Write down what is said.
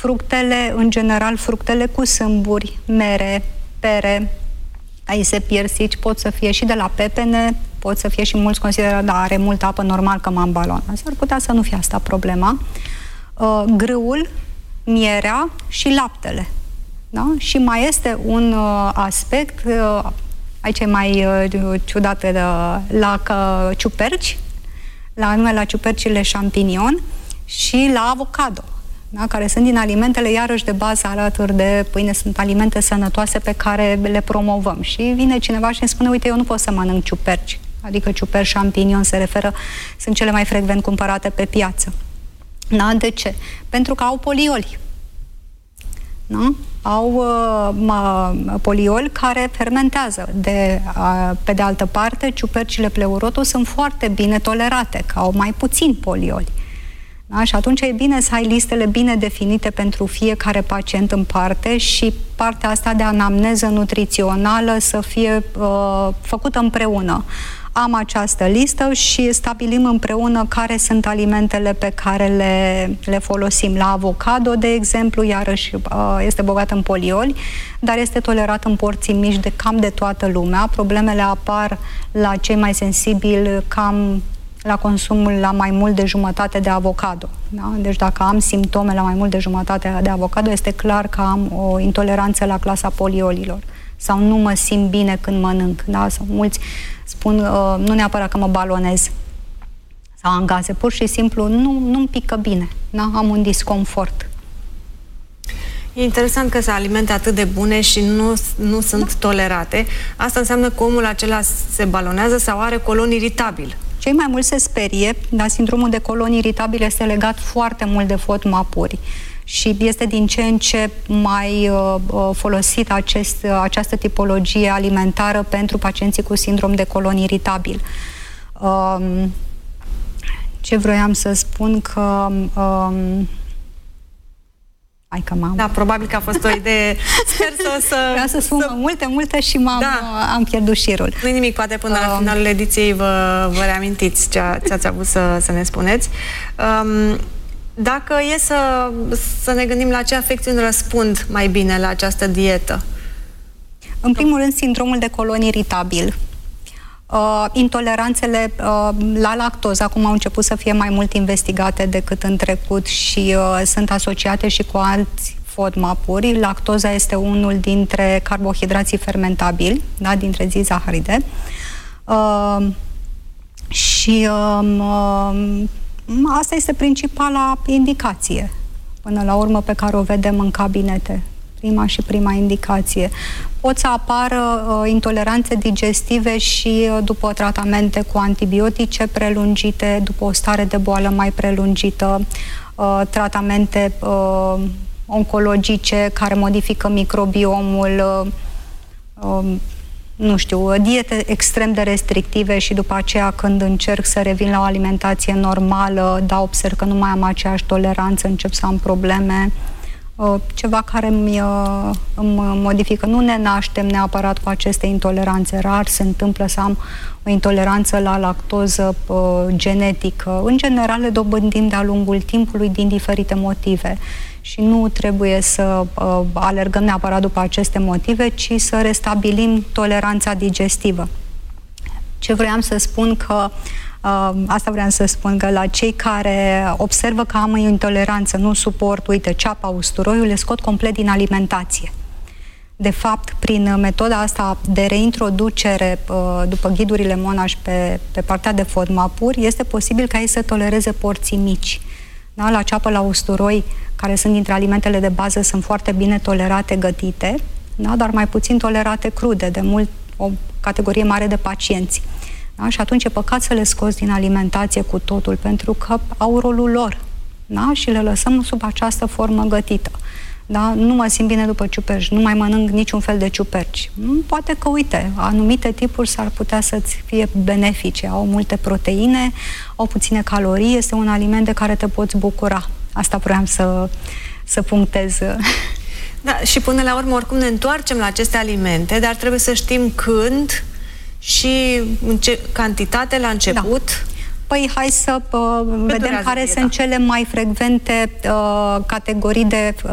Fructele, în general, fructele cu sâmburi, mere, pere, caise piersici, pot să fie și de la pepene, pot să fie și mulți consideră, da, are multă apă, normal că m-am balonat. S-ar putea să nu fie asta problema. Grâul, mierea și laptele. Da? Și mai este un aspect, aici e mai ciudat, la ciuperci, la ciupercile champignon și la avocado, da? Care sunt din alimentele, iarăși, de bază alături de pâine, sunt alimente sănătoase pe care le promovăm. Și vine cineva și îmi spune, uite, eu nu pot să mănânc ciuperci, adică ciuperci champignon se referă, sunt cele mai frecvent cumpărate pe piață. Da? De ce? Pentru că au polioli. Da? Au polioli care fermentează. Pe de altă parte, ciupercile pleurotus sunt foarte bine tolerate, că au mai puțin polioli. Da? Și atunci e bine să ai listele bine definite pentru fiecare pacient în parte și partea asta de anamneză nutrițională să fie făcută împreună. Am această listă și stabilim împreună care sunt alimentele pe care le folosim. La avocado, de exemplu, iarăși este bogat în polioli, dar este tolerat în porții mici de cam de toată lumea. Problemele apar la cei mai sensibili cam la consumul la mai mult de jumătate de avocado. Da? Deci dacă am simptome la mai mult de jumătate de avocado, este clar că am o intoleranță la clasa poliolilor. Sau nu mă simt bine când mănânc. Da? Sau mulți spun, nu neapărat că mă balonez sau am gaze, pur și simplu nu-mi pică bine. Da? Am un disconfort. E interesant că sunt alimente atât de bune și nu sunt tolerate. Asta înseamnă că omul acela se balonează sau are colon iritabil. Cei mai mulți se sperie, dar sindromul de colon iritabil este legat foarte mult de FODMAP-uri. Și este din ce în ce mai folosit această tipologie alimentară pentru pacienții cu sindrom de colon iritabil. Ce vroiam să spun că... Da, probabil că a fost o idee. Sper să... Vreau să spun multe și am pierdut șirul. Nu-i nimic, poate până la finalul ediției vă reamintiți ce ați avut să ne spuneți. Dacă e să ne gândim la ce afecțiuni răspund mai bine la această dietă? În primul rând, sindromul de colon iritabil. Intoleranțele la lactoză, acum au început să fie mai mult investigate decât în trecut și sunt asociate și cu alți FODMAP-uri. Lactoza este unul dintre carbohidrații fermentabili, da, dintre zizaharide. Și asta este principala indicație, până la urmă, pe care o vedem în cabinete. Prima indicație. Pot să apară intoleranțe digestive și după tratamente cu antibiotice prelungite, după o stare de boală mai prelungită, tratamente oncologice care modifică microbiomul, nu știu, diete extrem de restrictive și după aceea când încerc să revin la o alimentație normală, observ că nu mai am aceeași toleranță, încep să am probleme. Ceva care îmi modifică. Nu ne naștem neapărat cu aceste intoleranțe. Rar se întâmplă să am o intoleranță la lactoză genetică. În general le dobândim de-a lungul timpului din diferite motive. Și nu trebuie să alergăm neapărat după aceste motive, ci să restabilim toleranța digestivă. Ce vreau să spun că asta vreau să spun, că la cei care observă că am o intoleranță, nu suport, uite, ceapa, usturoiul, le scot complet din alimentație. De fapt, prin metoda asta de reintroducere, după ghidurile Monash pe partea de FODMAP-uri, este posibil ca ei să tolereze porții mici. Da? La ceapă, la usturoi, care sunt dintre alimentele de bază, sunt foarte bine tolerate gătite, da? Dar mai puțin tolerate crude, de mult o categorie mare de pacienți. Da? Și atunci e păcat să le scoți din alimentație cu totul, pentru că au rolul lor. Da? Și le lăsăm sub această formă gătită. Da? Nu mă simt bine după ciuperci, nu mai mănânc niciun fel de ciuperci. Poate că, uite, anumite tipuri s-ar putea să-ți fie benefice. Au multe proteine, au puține calorii, este un aliment de care te poți bucura. Asta vreau să punctez. Da, și până la urmă, oricum ne întoarcem la aceste alimente, dar trebuie să știm când și în ce cantitate la început. Da. Păi hai să vedem care sunt cele mai frecvente categorii de